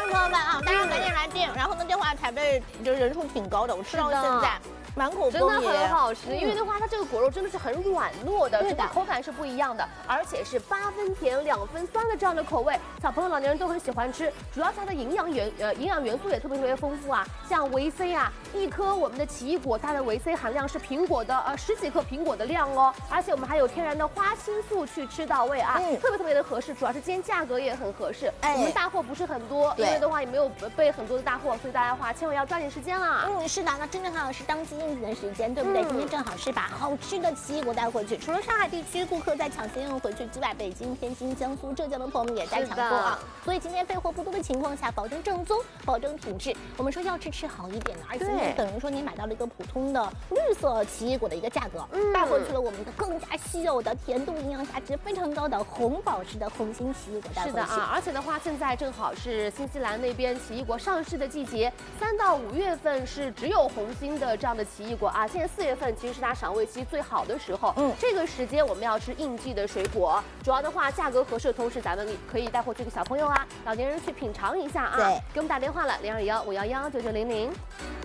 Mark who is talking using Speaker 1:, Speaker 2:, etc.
Speaker 1: 朋友们啊，大家赶紧来订。然后呢，电话台的就人数挺高的，我吃到现在。 满口
Speaker 2: 真的很好吃，因为的话，它这个果肉真的是很软糯的，这个口感是不一样的，而且是8分甜2分酸的这样的口味，小朋友、老年人都很喜欢吃。主要是它的营养元素也特别丰富啊，像维 C 啊，一颗我们的奇异果它的维 C 含量是苹果的10几克苹果的量哦，而且我们还有天然的花青素去吃到位啊，特别的合适。主要是今天价格也很合适，我们大货不是很多，因为的话也没有备很多的大货，所以大家的话千万要抓紧时间啦。
Speaker 1: 是的，那真正好是当季应景的时间，对不对？今天正好是把好吃的奇异果带回去。除了上海地区顾客在抢先用回去之外，北京、天津、江苏、浙江的朋友们也在抢购啊。所以今天备货不多的情况下，保证正宗，保证品质。我们说要吃好一点的，而今天等于说你买到了一个普通的绿色奇异果的一个价格，带回去了我们的更加稀有的甜度、营养价值非常高的红宝石的红心奇异果带回去。
Speaker 2: 是的啊，而且的话，现在正好是新西兰那边奇异果上市的季节，3到5月份是只有红心的这样的奇异果啊。现在4月份其实是它赏味期最好的时候，这个时间我们要吃应季的水果，主要的话价格合适，同时咱们可以带回去给小朋友啊、老年人去品尝一下啊。对，给我们打电话了，0215119900。